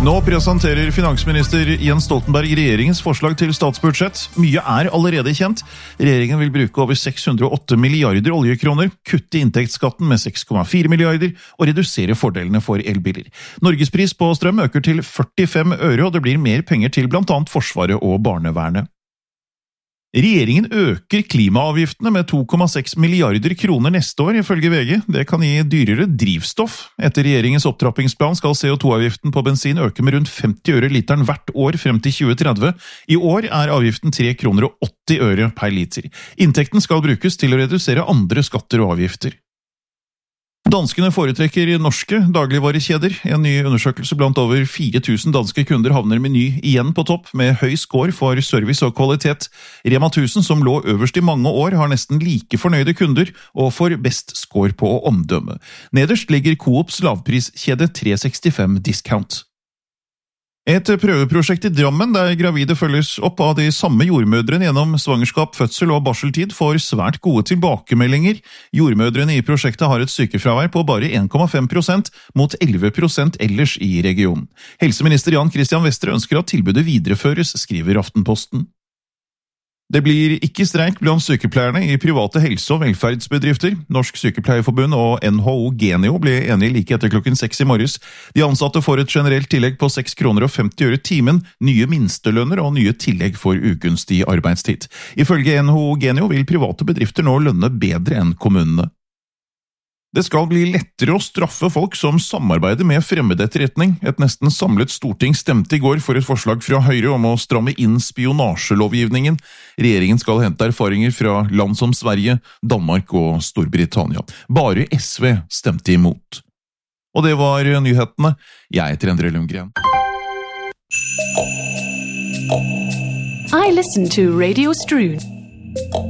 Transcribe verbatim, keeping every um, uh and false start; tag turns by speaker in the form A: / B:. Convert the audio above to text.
A: Nå presenterer finansminister Jens Stoltenberg regjeringens forslag til statsbudsjett. Mye er allerede kjent. Regjeringen vil bruke over seks hundre og åtte milliarder oljekroner, kutte inntektsskatten med seks komma fire milliarder og redusere fordelene for elbiler. Norgespris på strøm øker til førtifem øre, og det blir mer penger til blant annet Forsvaret og barnevernet. Regjeringen øker klimaavgiftene med to komma seks milliarder kroner neste år, ifølge V G. Det kan gi dyrere drivstoff. Etter regjeringens opptrappingsplan skal C O to avgiften på bensin øke med rundt femti øre literen hvert år frem til tjue tretti. I år er avgiften tre kroner og åtti øre per liter. Inntekten skal brukes til å redusere andre skatter og avgifter. Danskene foretrekker norske dagligvarekjeder. En ny undersøkelse blant over fire tusen danske kunder havner Meny igjen på topp, med høy score for service og kvalitet. Rema tusen, som lå øverst i mange år, har nesten like fornøyde kunder og får best score på omdømme. Nederst ligger Coops lavpriskjede tre sekstifem Discount. Et prøveprosjekt i Drammen der gravide følges opp av de samme jordmødrene gjennom svangerskap, fødsel og barseltid får svært gode tilbakemeldinger. Jordmødrene i prosjektet har et sykefravær på bare en komma fem prosent mot elleve prosent ellers i regionen. Helseminister Jan Christian Vestre ønsker at tilbudet videreføres, skriver Aftenposten. Det blir ikke streik blant sykepleierne i private helse- og velferdsbedrifter. Norsk Sykepleierforbund og N H O Genio ble enige like etter klokken seks i morges. De ansatte får et generelt tillegg på seks kroner og femti øre timen, nye minstelønner og nye tillegg for ugunstig arbeidstid. Ifølge N H O Genio vil private bedrifter nå lønne bedre enn kommunene. Det skal bli lettere å straffe folk som samarbeider med fremmedetterretning. Et nesten samlet storting stemte i går for et forslag fra Høyre om å stramme inn spionasjelovgivningen. Regjeringen skal hente erfaringer fra land som Sverige, Danmark og Storbritannia. Bare S V stemte imot. Og det var nyhetene. Jeg heter Endre Lundgren.
B: I listen to Radio Strud.